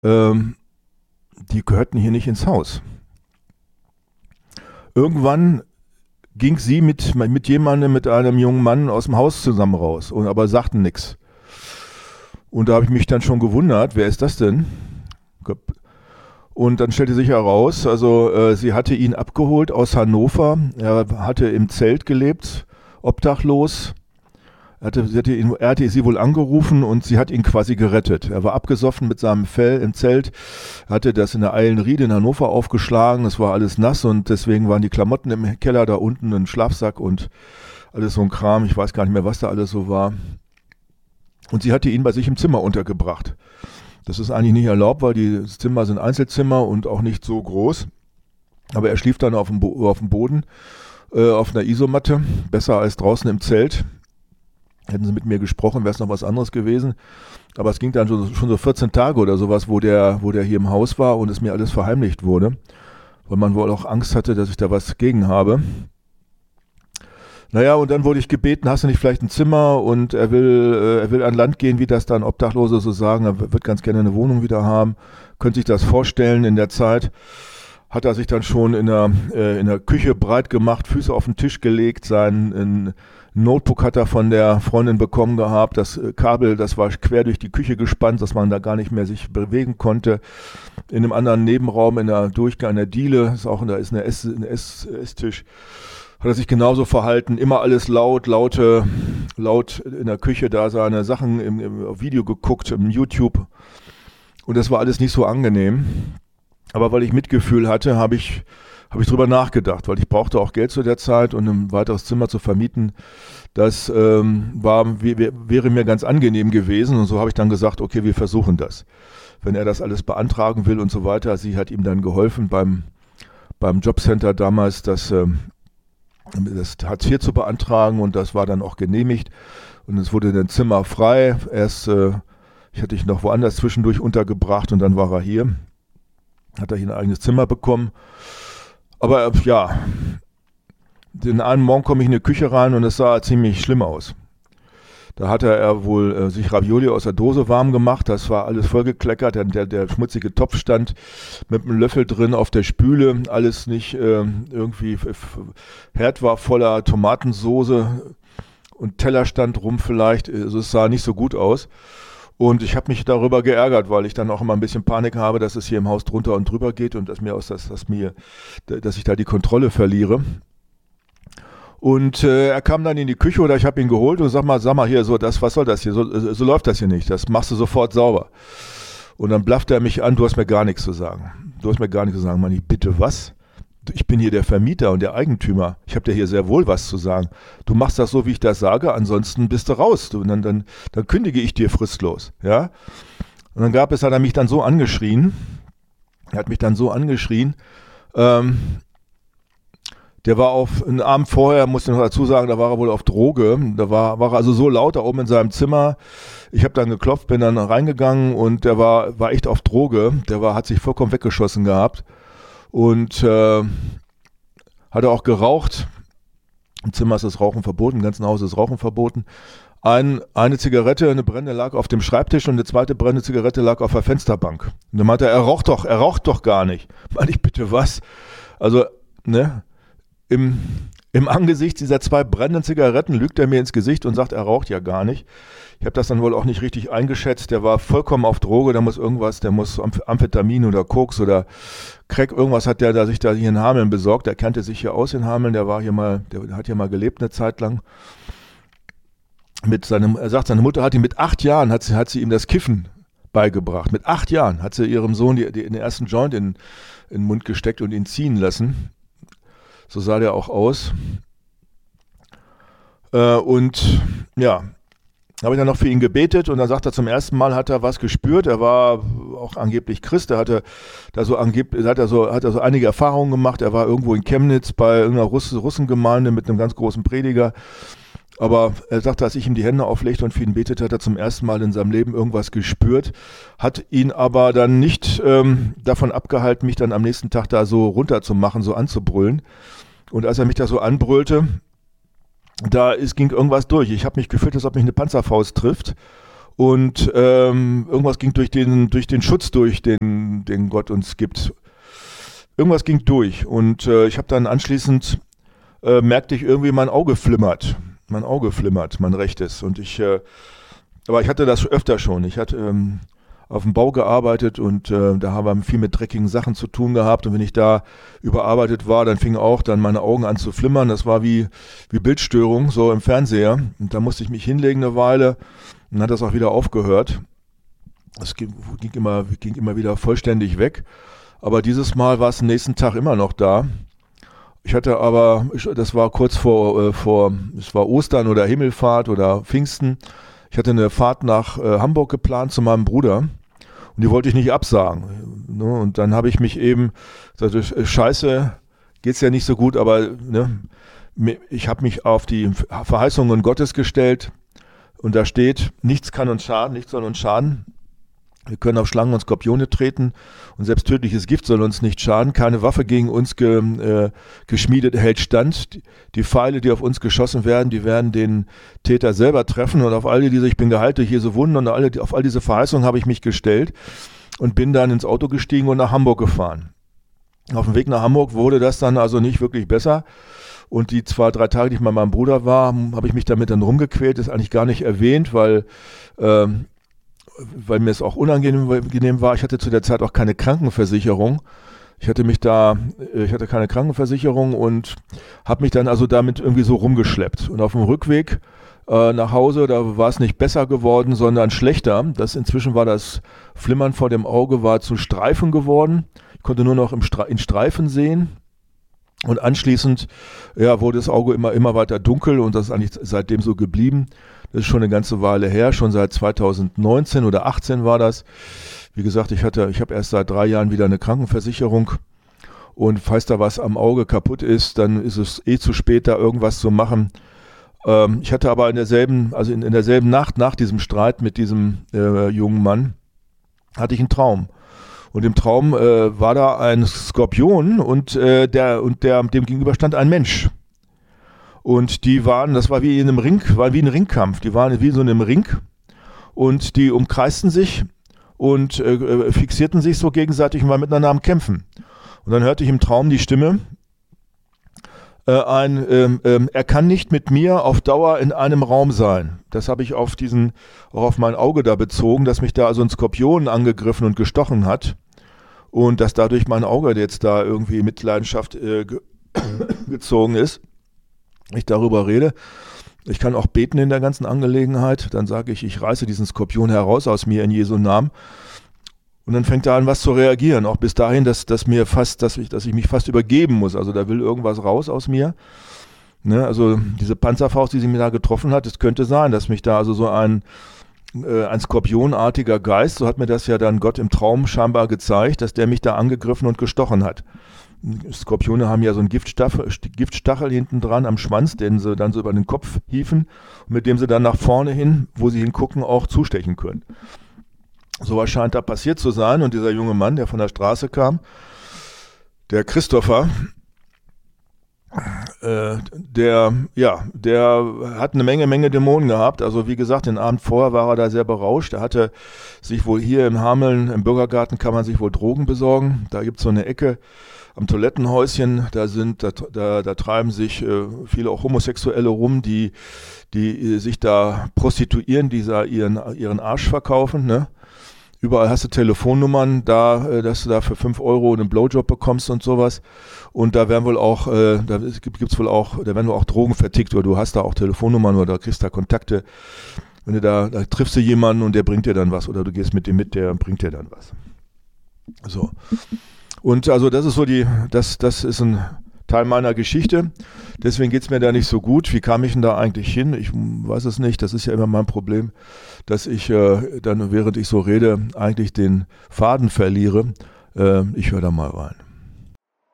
ähm, die gehörten hier nicht ins Haus. Irgendwann ging sie mit jemandem, mit einem jungen Mann aus dem Haus zusammen raus, aber sagten nichts. Und da habe ich mich dann schon gewundert, wer ist das denn? Und dann stellte sich heraus, also sie hatte ihn abgeholt aus Hannover. Er hatte im Zelt gelebt, obdachlos. Er hatte sie wohl angerufen und sie hat ihn quasi gerettet. Er war abgesoffen mit seinem Fell im Zelt, hatte das in der Eilenriede in Hannover aufgeschlagen. Es war alles nass und deswegen waren die Klamotten im Keller da unten, ein Schlafsack und alles so ein Kram. Ich weiß gar nicht mehr, was da alles so war. Und sie hatte ihn bei sich im Zimmer untergebracht. Das ist eigentlich nicht erlaubt, weil die Zimmer sind Einzelzimmer und auch nicht so groß. Aber er schlief dann auf dem Boden, auf einer Isomatte, besser als draußen im Zelt. Hätten sie mit mir gesprochen, wäre es noch was anderes gewesen. Aber es ging dann schon so 14 Tage oder sowas, wo der hier im Haus war und es mir alles verheimlicht wurde. Weil man wohl auch Angst hatte, dass ich da was gegen habe. Naja, und dann wurde ich gebeten, hast du nicht vielleicht ein Zimmer? Und er will an Land gehen, wie das dann Obdachlose so sagen. Er wird ganz gerne eine Wohnung wieder haben. Könnte sich das vorstellen in der Zeit. Hat er sich dann schon in der Küche breit gemacht, Füße auf den Tisch gelegt, sein Notebook hat er von der Freundin bekommen gehabt, das Kabel, das war quer durch die Küche gespannt, dass man da gar nicht mehr sich bewegen konnte. In einem anderen Nebenraum, in der Diele, da ist ein Esstisch, hat er sich genauso verhalten, immer alles laut in der Küche, da seine Sachen im Video geguckt, im YouTube. Und das war alles nicht so angenehm. Aber weil ich Mitgefühl hatte, habe ich drüber nachgedacht, weil ich brauchte auch Geld zu der Zeit und ein weiteres Zimmer zu vermieten. Das wäre mir ganz angenehm gewesen und so habe ich dann gesagt, okay, wir versuchen das. Wenn er das alles beantragen will und so weiter. Sie hat ihm dann geholfen beim Jobcenter damals, das Hartz IV zu beantragen und das war dann auch genehmigt und es wurde ein Zimmer frei. Ich hatte ihn noch woanders zwischendurch untergebracht und dann war er hier. Hat er hier ein eigenes Zimmer bekommen. Aber ja, den einen Morgen komme ich in die Küche rein und es sah ziemlich schlimm aus. Da hatte er wohl sich Ravioli aus der Dose warm gemacht, das war alles vollgekleckert, der schmutzige Topf stand mit einem Löffel drin auf der Spüle, alles nicht irgendwie, Herd war voller Tomatensoße und Teller stand rum vielleicht, also es sah nicht so gut aus. Und ich habe mich darüber geärgert, weil ich dann auch immer ein bisschen Panik habe, dass es hier im Haus drunter und drüber geht und dass ich da die Kontrolle verliere. Und er kam dann in die Küche oder ich habe ihn geholt und sag mal hier, was soll das hier? So läuft das hier nicht. Das machst du sofort sauber. Und dann blaffte er mich an, du hast mir gar nichts zu sagen. Mann, ich bitte was? Ich bin hier der Vermieter und der Eigentümer. Ich habe dir hier sehr wohl was zu sagen. Du machst das so, wie ich das sage, ansonsten bist du raus. Dann kündige ich dir fristlos. Ja? Und dann hat er mich dann so angeschrien. Der war einen Abend vorher, musste ich noch dazu sagen, da war er wohl auf Droge. Da war er also so laut da oben in seinem Zimmer. Ich habe dann geklopft, bin dann reingegangen und der war echt auf Droge. Hat sich vollkommen weggeschossen gehabt. Und hat er auch geraucht. Im Zimmer ist das Rauchen verboten, im ganzen Haus ist Rauchen verboten. Eine Zigarette, eine brennende lag auf dem Schreibtisch und eine zweite brennende Zigarette lag auf der Fensterbank. Und dann meinte er raucht doch gar nicht. Meine ich, bitte was? Also, ne? Im Angesicht dieser zwei brennenden Zigaretten lügt er mir ins Gesicht und sagt, er raucht ja gar nicht. Ich habe das dann wohl auch nicht richtig eingeschätzt. Der war vollkommen auf Droge, der muss Amphetamin oder Koks oder Crack, irgendwas hat der sich da hier in Hameln besorgt. Der kannte sich hier aus in Hameln, der hat hier mal gelebt eine Zeit lang. Er sagt, seine Mutter hat ihm mit 8 Jahren, hat sie ihm das Kiffen beigebracht. Mit 8 Jahren hat sie ihrem Sohn den ersten Joint in den Mund gesteckt und ihn ziehen lassen. So sah der auch aus. Und ja, habe ich dann noch für ihn gebetet und dann sagt er, zum ersten Mal hat er was gespürt. Er war auch angeblich Christ. Er hat so einige Erfahrungen gemacht. Er war irgendwo in Chemnitz bei irgendeiner Russengemeinde mit einem ganz großen Prediger. Aber er sagte, als ich ihm die Hände auflegte und für ihn betete, hat er zum ersten Mal in seinem Leben irgendwas gespürt, hat ihn aber dann nicht davon abgehalten, mich dann am nächsten Tag da so runterzumachen, so anzubrüllen. Und als er mich da so anbrüllte, ging irgendwas durch. Ich habe mich gefühlt, als ob mich eine Panzerfaust trifft. Und irgendwas ging durch den Schutz durch, den Gott uns gibt. Irgendwas ging durch und ich habe dann anschließend, merkte ich irgendwie, mein Auge flimmert, mein rechtes. Aber ich hatte das öfter schon. Ich hatte auf dem Bau gearbeitet und da haben wir viel mit dreckigen Sachen zu tun gehabt. Und wenn ich da überarbeitet war, dann fingen auch dann meine Augen an zu flimmern. Das war wie Bildstörung, so im Fernseher. Und da musste ich mich hinlegen eine Weile und dann hat das auch wieder aufgehört. Es ging immer wieder vollständig weg. Aber dieses Mal war es am nächsten Tag immer noch da. Ich hatte aber, das war kurz es war Ostern oder Himmelfahrt oder Pfingsten. Ich hatte eine Fahrt nach Hamburg geplant zu meinem Bruder und die wollte ich nicht absagen. Ne? Und dann habe ich mich eben gesagt, scheiße, geht's ja nicht so gut, aber ne, ich habe mich auf die Verheißungen Gottes gestellt und da steht, nichts kann uns schaden, nichts soll uns schaden. Wir können auf Schlangen und Skorpione treten und selbst tödliches Gift soll uns nicht schaden. Keine Waffe gegen uns geschmiedet hält stand. Die Pfeile, die auf uns geschossen werden, die werden den Täter selber treffen. Und auf all diese, ich bin geheilt durch Jesu Wunden und auf all diese Verheißungen habe ich mich gestellt und bin dann ins Auto gestiegen und nach Hamburg gefahren. Auf dem Weg nach Hamburg wurde das dann also nicht wirklich besser. Und die 2-3 Tage, die ich bei meinem Bruder war, habe ich mich damit dann rumgequält. Das ist eigentlich gar nicht erwähnt, weil mir es auch unangenehm war. Ich hatte zu der Zeit auch keine Krankenversicherung. Ich hatte keine Krankenversicherung und habe mich dann also damit irgendwie so rumgeschleppt. Und auf dem Rückweg nach Hause, da war es nicht besser geworden, sondern schlechter. Inzwischen war das Flimmern vor dem Auge war zu Streifen geworden. Ich konnte nur noch in Streifen sehen. Und anschließend wurde das Auge immer weiter dunkel und das ist eigentlich seitdem so geblieben. Das ist schon eine ganze Weile her, schon seit 2019 oder 2018 war das. Wie gesagt, ich habe erst seit 3 Jahren wieder eine Krankenversicherung und falls da was am Auge kaputt ist, dann ist es zu spät, da irgendwas zu machen. Ich hatte aber in derselben Nacht nach diesem Streit mit diesem jungen Mann, hatte ich einen Traum. Und im Traum war da ein Skorpion und dem gegenüber stand ein Mensch. Und das war wie in einem Ring, war wie ein Ringkampf. Die waren wie in so einem Ring und die umkreisten sich und fixierten sich so gegenseitig und waren miteinander am Kämpfen. Und dann hörte ich im Traum die Stimme, er kann nicht mit mir auf Dauer in einem Raum sein. Das habe ich auch auf mein Auge da bezogen, dass mich da also ein Skorpion angegriffen und gestochen hat und dass dadurch mein Auge jetzt da irgendwie mit Leidenschaft gezogen ist. Ich darüber rede. Ich kann auch beten in der ganzen Angelegenheit. Dann sage ich reiße diesen Skorpion heraus aus mir in Jesu Namen. Und dann fängt er an, was zu reagieren. Auch bis dahin, dass ich mich fast übergeben muss. Also da will irgendwas raus aus mir. Ne? Also diese Panzerfaust, die sie mir da getroffen hat, es könnte sein, dass mich da also so ein skorpionartiger Geist, so hat mir das ja dann Gott im Traum scheinbar gezeigt, dass der mich da angegriffen und gestochen hat. Skorpione haben ja so einen Giftstachel hinten dran am Schwanz, den sie dann so über den Kopf hieven und mit dem sie dann nach vorne hin, wo sie hingucken, auch zustechen können. So was scheint da passiert zu sein und dieser junge Mann, der von der Straße kam, der Christopher, der hat eine Menge Dämonen gehabt. Also wie gesagt, den Abend vorher war er da sehr berauscht. Er hatte sich wohl hier in Hameln, im Bürgergarten kann man sich wohl Drogen besorgen. Da gibt es so eine Ecke am Toilettenhäuschen, da treiben sich viele auch Homosexuelle rum, die sich da prostituieren, die ihren Arsch verkaufen, ne? Überall hast du Telefonnummern, dass du da für 5 Euro einen Blowjob bekommst und sowas. Und da werden wohl auch, da werden wohl auch Drogen vertickt oder du hast da auch Telefonnummern oder kriegst da Kontakte. Wenn du da triffst du jemanden und der bringt dir dann was oder du gehst mit dem mit, der bringt dir dann was. So. Und also das ist so das ist ein Teil meiner Geschichte. Deswegen geht es mir da nicht so gut. Wie kam ich denn da eigentlich hin? Ich weiß es nicht. Das ist ja immer mein Problem, dass ich dann, während ich so rede, eigentlich den Faden verliere. Ich höre da mal rein.